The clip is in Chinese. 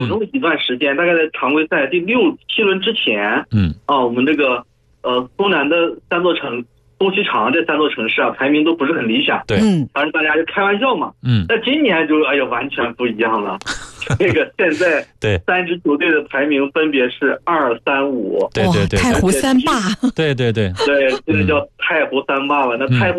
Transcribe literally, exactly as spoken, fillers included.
有那么一段时间，大概在常规赛第六七轮之前， 嗯啊，我们这个呃东南的三座城。东西长这三座城市啊，排名都不是很理想。 对， 嗯， 当时大家就开玩笑嘛。 嗯， 那今年就哎呀，完全不一样了。这个现在对三支球队的排名分别是二三五。 对对对， 太湖三霸。 对对对对，这个叫太湖三霸了。那太湖